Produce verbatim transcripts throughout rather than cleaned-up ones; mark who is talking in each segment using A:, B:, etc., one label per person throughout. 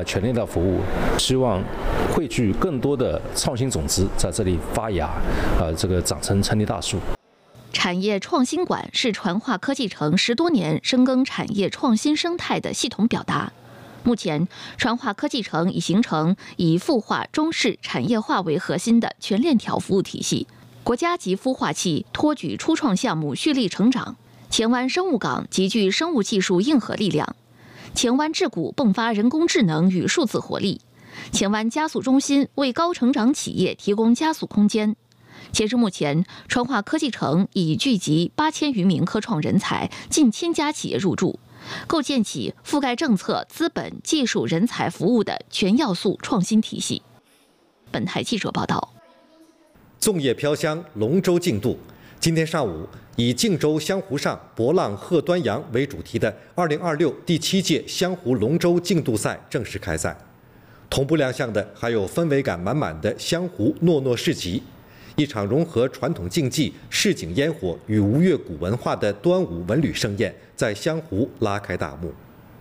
A: 全力的服务，希望汇聚更多的创新种子在这里发芽，呃，这个长成成林大树。
B: 产业创新馆是传化科技城十多年深耕产业创新生态的系统表达。目前，传化科技城已形成以孵化、中式产业化为核心的全链条服务体系。国家级孵化器托举初创项目蓄力成长，前湾生物港集聚生物技术硬核力量，前湾智谷迸发人工智能与数字活力，前湾加速中心为高成长企业提供加速空间。截至目前，传化科技城已聚集八千余名科创人才，近千家企业入驻，构建起覆盖政策、资本、技术、人才服务的全要素创新体系。本台记者报道。
C: 粽叶飘香，龙舟竞渡。今天上午，以靖州湘湖上博浪贺端阳为主题的二零二六第七届湘湖龙舟竞渡赛正式开赛。同步亮相的还有氛围感满满的湘湖诺诺市集，一场融合传统竞技、市井烟火与吴越古文化的端午文旅盛宴在湘湖拉开大幕。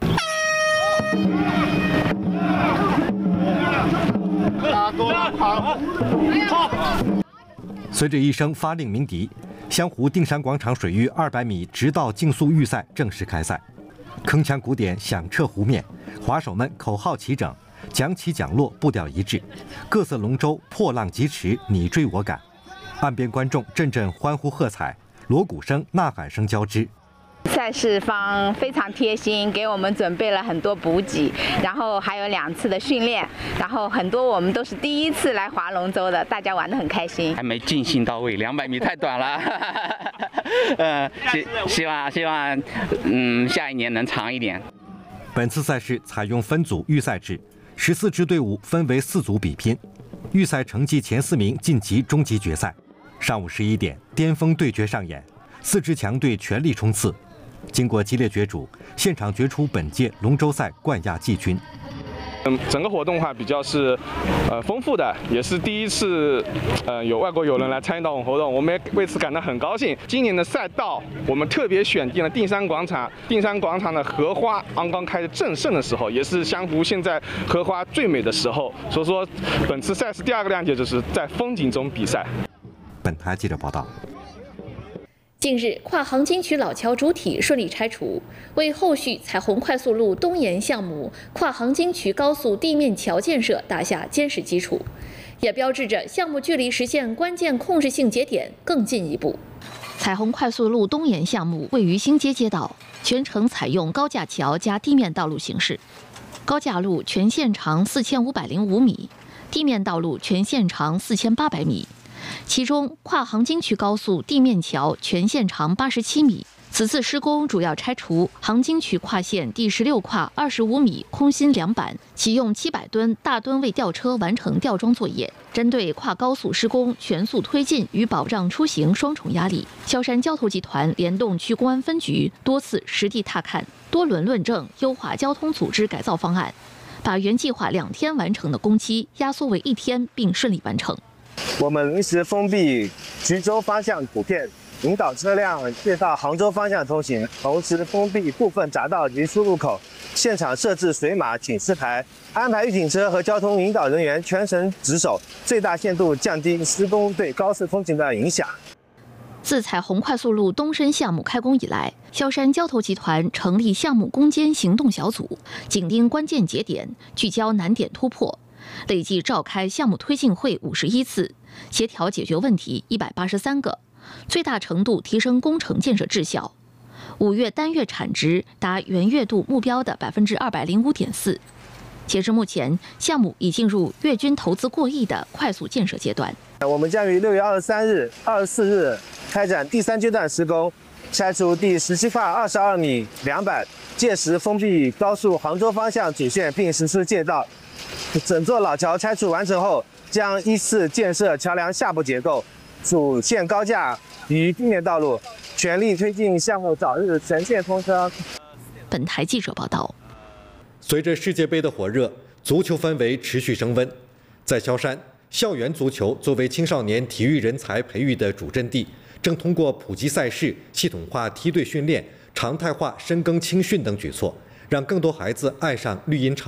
C: 随着一声发令鸣笛，湘湖定山广场水域二百米直道竞速预赛正式开赛。铿锵鼓点响彻湖面，滑手们口号齐整，桨起桨落步调一致，各色龙舟破浪疾驰，你追我赶。岸边观众阵阵欢呼喝彩，锣鼓声、呐喊声交织。
D: 赛事方非常贴心，给我们准备了很多补给，然后还有两次的训练，然后很多我们都是第一次来划龙舟的，大家玩得很开心。
E: 还没尽兴到位，两百米太短了。呃，希希望希望，嗯，下一年能长一点。
C: 本次赛事采用分组预赛制，十四支队伍分为四组比拼，预赛成绩前四名晋级终极决赛。上午十一点，巅峰对决上演，四支强队全力冲刺。经过激烈角逐，现场决出本届龙舟赛冠亚季军。
F: 嗯，整个活动的话比较是，呃，丰富的，也是第一次，呃，有外国友人来参与到我们活动，我们也为此感到很高兴。今年的赛道，我们特别选定了定山广场。定山广场的荷花刚刚开的正盛的时候，也是湘湖现在荷花最美的时候。所以说，本次赛事第二个亮点就是在风景中比赛。
C: 本台记者报道。
B: 近日，跨杭金渠老桥主体顺利拆除，为后续彩虹快速路东延项目跨杭金渠高速地面桥建设打下坚实基础，也标志着项目距离实现关键控制性节点更进一步。彩虹快速路东延项目位于新街街道，全程采用高架桥加地面道路形式。高架路全线长四千五百零五米，地面道路全线长四千八百米。其中，跨杭金渠高速地面桥全线长八十七米。此次施工主要拆除杭金渠跨线第十六跨二十五米空心梁板，启用七百吨大吨位吊车完成吊装作业。针对跨高速施工全速推进与保障出行双重压力，萧山交投集团联动区公安分局多次实地踏勘，多轮论证优化交通组织改造方案，把原计划两天完成的工期压缩为一天，并顺利完成。
G: 我们临时封闭衢州方向图片，引导车辆借道杭州方向通行，同时封闭部分匝道及出入口，现场设置水马警示牌，安排预警车和交通引导人员全程值守，最大限度降低施工对高速通行的影响。
B: 自彩虹快速路东伸项目开工以来，萧山交投集团成立项目攻坚行动小组，紧盯关键节点，聚焦难点突破。累计召开项目推进会五十一次，协调解决问题一百八十三个，最大程度提升工程建设质效。五月单月产值达原月度目标的百分之二百零五点四。截至目前，项目已进入月均投资过亿的快速建设阶段。
G: 我们将于六月二十三日、二十四日开展第三阶段施工，拆除第十七跨二十二米梁板，届时封闭高速杭州方向主线，并实施借道。整座老桥拆除完成后，将依次建设桥梁下部结构、主线高架与地面道路，全力推进项目早日全线通车。
B: 本台记者报道。
C: 随着世界杯的火热，足球氛围持续升温。在萧山，校园足球作为青少年体育人才培育的主阵地，正通过普及赛事、系统化梯队训练、常态化深耕青训等举措，让更多孩子爱上绿茵场，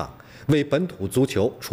C: 为本土足球出。